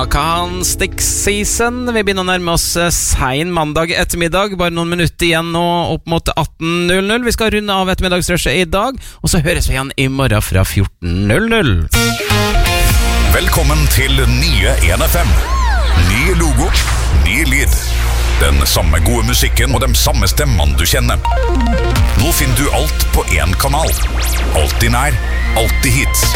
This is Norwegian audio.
Can Stick Season. Vi begynner å nærme oss sen mandag ettermiddag. Bare noen minutter igjen nå opp mot 18.00. Vi skal runde av ettermiddagsrushet i dag, og så høres vi igjen i morgen fra 14.00. Velkommen til nye 1FM. Ny logo, ny lyd. Den samme gode musikken og de samme stemmene du kjenner. Nå finner du alt på en kanal. Alltid nær, alltid hits.